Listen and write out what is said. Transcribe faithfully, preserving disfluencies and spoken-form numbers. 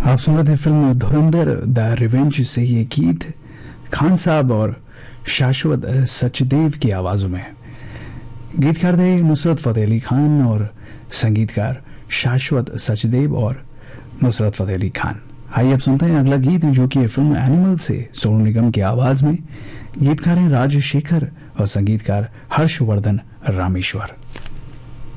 आप सुन रहे थे फिल्म धुरंधर द रिवेंज से ये गीत खान साहब और शाश्वत सचदेव की आवाजों में। गीतकार थे नुसरत फतेह अली खान और संगीतकार शाश्वत सचदेव और नुसरत फतेह अली खान। आइए अब सुनते हैं अगला गीत, जो कि फिल्म एनिमल से सोनू निगम की आवाज में। गीतकार हैं राजशेखर और संगीतकार हर्षवर्धन रामेश्वर।